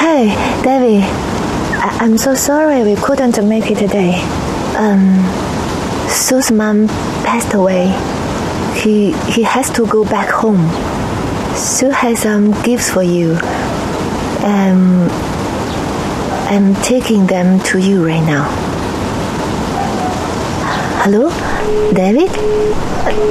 Hey, David. I'm so sorry we couldn't make it today. Sue's mom passed away. He has to go back home. Sue has some gifts for you. I'm taking them to you right now. Hello, David?